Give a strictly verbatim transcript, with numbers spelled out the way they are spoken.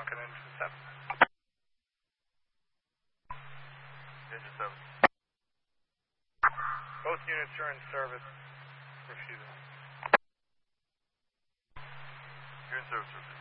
Falcon Engine seven. Engine seven. Both units are in service. Refusal. You're in service, sir.